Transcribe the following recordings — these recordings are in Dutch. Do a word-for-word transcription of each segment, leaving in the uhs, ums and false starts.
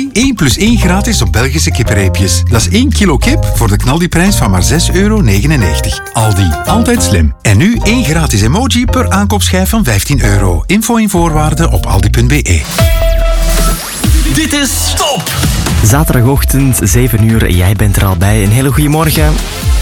Aldi, één plus één gratis op Belgische kippenreepjes. Dat is één kilo kip voor de knaldiprijs van maar zes euro negenennegentig. Aldi, altijd slim. En nu één gratis emoji per aankoopschijf van vijftien euro. Info en voorwaarden op aldi punt be. Dit is Top! Zaterdagochtend, zeven uur, jij bent er al bij. Een hele goede morgen.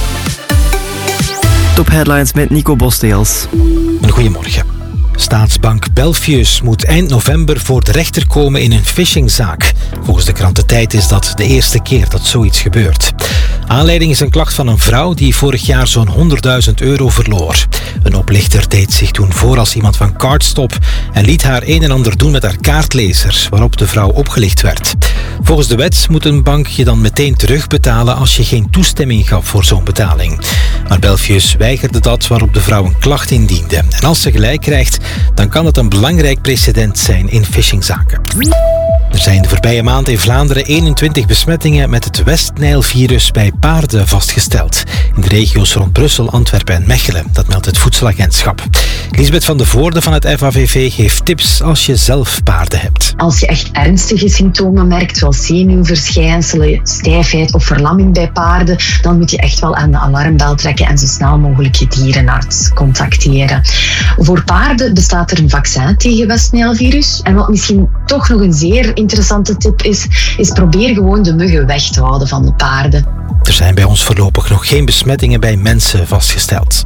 Top Headlines met Nico Bosteels. Een goedemorgen. Staatsbank Belfius moet eind november voor de rechter komen in een phishingzaak. Volgens de krant De Tijd is dat de eerste keer dat zoiets gebeurt. Aanleiding is een klacht van een vrouw die vorig jaar zo'n honderdduizend euro verloor. Een oplichter deed zich toen voor als iemand van Cardstop en liet haar een en ander doen met haar kaartlezer, waarop de vrouw opgelicht werd. Volgens de wet moet een bank je dan meteen terugbetalen als je geen toestemming gaf voor zo'n betaling. Maar Belfius weigerde dat, waarop de vrouw een klacht indiende. En als ze gelijk krijgt, dan kan het een belangrijk precedent zijn in phishingzaken. Er zijn de voorbije maand in Vlaanderen eenentwintig besmettingen met het West-Nijl-virus bij paarden vastgesteld. In de regio's rond Brussel, Antwerpen en Mechelen. Dat meldt het Voedselagentschap. Lisbeth van de Voorde van het F A V V geeft tips als je zelf paarden hebt. Als je echt ernstige symptomen merkt, zoals zenuwverschijnselen, stijfheid of verlamming bij paarden, dan moet je echt wel aan de alarmbel trekken en zo snel mogelijk je dierenarts contacteren. Voor paarden bestaat er een vaccin tegen West-Nijl-virus. En wat misschien toch nog een zeer interessante tip is, is probeer gewoon de muggen weg te houden van de paarden. Er zijn bij ons voorlopig nog geen besmettingen bij mensen vastgesteld.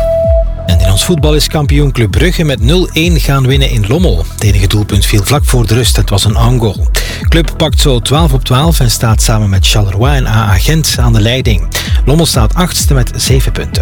En in ons voetbal is kampioen Club Brugge met nul-één gaan winnen in Lommel. Het enige doelpunt viel vlak voor de rust, het was een aangoal. Club pakt zo twaalf op twaalf en staat samen met Charleroi en A A Gent aan de leiding. Lommel staat achtste met zeven punten.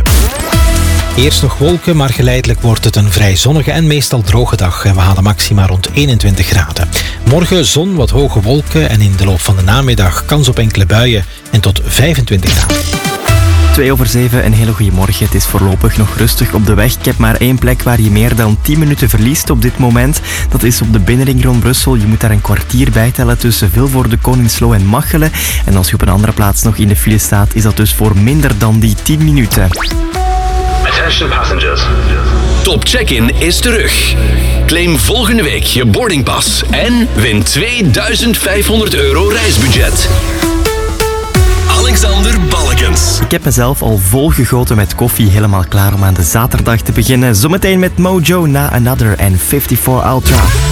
Eerst nog wolken, maar geleidelijk wordt het een vrij zonnige en meestal droge dag. En we halen maxima rond eenentwintig graden. Morgen zon, wat hoge wolken en in de loop van de namiddag kans op enkele buien en tot vijfentwintig graden. Twee over zeven, een hele goede morgen. Het is voorlopig nog rustig op de weg. Ik heb maar één plek waar je meer dan tien minuten verliest op dit moment. Dat is op de binnenring rond Brussel. Je moet daar een kwartier bij tellen tussen Vilvoorde, Koningslo en Machelen. En als je op een andere plaats nog in de file staat, is dat dus voor minder dan die tien minuten. Attention passengers. Top Check-in is terug. Claim volgende week je boardingpas en win tweeduizend vijfhonderd euro reisbudget. Alexander Balkens. Ik heb mezelf al volgegoten met koffie, helemaal klaar om aan de zaterdag te beginnen. Zometeen met Mojo na Another en vijfenvijftig Ultra.